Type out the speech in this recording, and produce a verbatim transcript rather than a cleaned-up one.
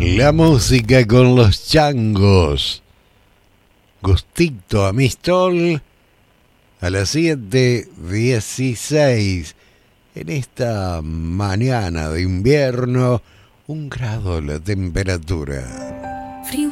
La música con los changos. Gustito Amistol a las siete dieciséis. En esta mañana de invierno, un grado la temperatura.